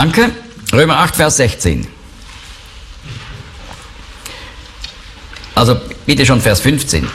Danke. Römer 8, Vers 16. Also bitte schon Vers 15.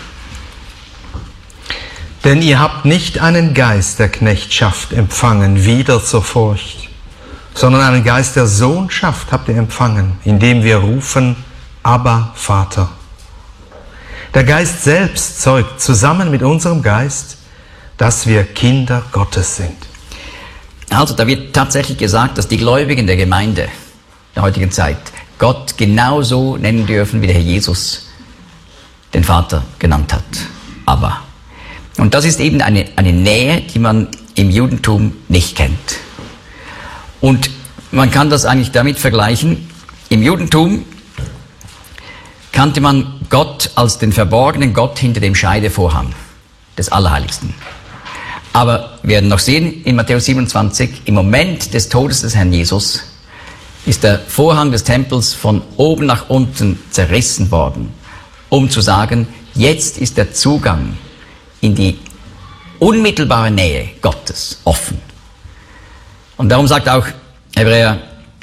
Denn ihr habt nicht einen Geist der Knechtschaft empfangen, wieder zur Furcht, sondern einen Geist der Sohnschaft habt ihr empfangen, indem wir rufen, Abba, Vater. Der Geist selbst zeugt zusammen mit unserem Geist, dass wir Kinder Gottes sind. Also da wird tatsächlich gesagt, dass die Gläubigen der Gemeinde der heutigen Zeit Gott genauso nennen dürfen, wie der Herr Jesus den Vater genannt hat. Abba. Und das ist eben eine Nähe, die man im Judentum nicht kennt. Und man kann das eigentlich damit vergleichen, im Judentum kannte man Gott als den verborgenen Gott hinter dem Scheidevorhang des Allerheiligsten. Aber wir werden noch sehen, in Matthäus 27, im Moment des Todes des Herrn Jesus, ist der Vorhang des Tempels von oben nach unten zerrissen worden, um zu sagen, jetzt ist der Zugang in die unmittelbare Nähe Gottes offen. Und darum sagt auch Hebräer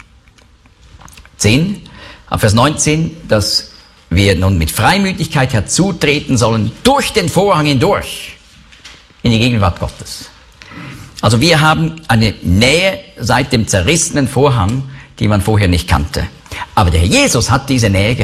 10, ab Vers 19, dass wir nun mit Freimütigkeit herzutreten sollen, durch den Vorhang hindurch, in die Gegenwart Gottes. Also wir haben eine Nähe seit dem zerrissenen Vorhang, die man vorher nicht kannte. Aber der Herr Jesus hat diese Nähe